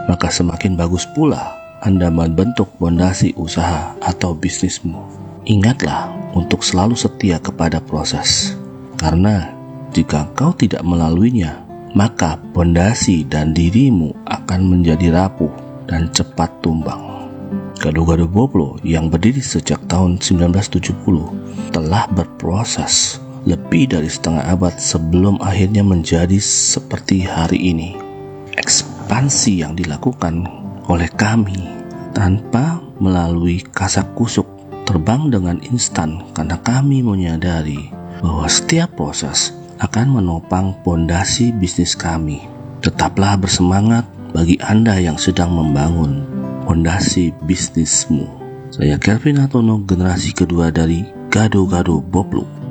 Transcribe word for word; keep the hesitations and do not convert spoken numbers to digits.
maka semakin bagus pula Anda membentuk fondasi usaha atau bisnismu. Ingatlah untuk selalu setia kepada proses, karena jika kau tidak melaluinya, maka fondasi dan dirimu akan menjadi rapuh dan cepat tumbang. Gado-Gado Boplo yang berdiri sejak tahun sembilan belas tujuh puluh telah berproses lebih dari setengah abad sebelum akhirnya menjadi seperti hari ini. Ekspansi yang dilakukan oleh kami tanpa melalui kasak kusuk, terbang dengan instan karena kami menyadari bahwa setiap proses akan menopang fondasi bisnis kami. Tetaplah bersemangat bagi Anda yang sedang membangun fondasi bisnismu. Saya Kelvin Atono, generasi kedua dari Gado-Gado Boplo.